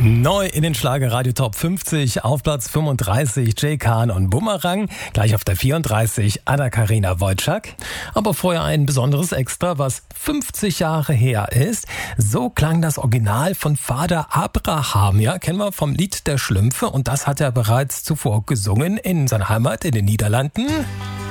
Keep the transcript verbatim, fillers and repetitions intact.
Neu in den Schlagerradio Top fünfzig, auf Platz fünfunddreißig Jay Khan und Bumerang, gleich auf der vierunddreißig Anna-Karina Wojcik. Aber vorher ein besonderes Extra, was fünfzig Jahre her ist. So klang das Original von Vater Abraham, ja, kennen wir vom Lied der Schlümpfe, und das hat er bereits zuvor gesungen in seiner Heimat in den Niederlanden.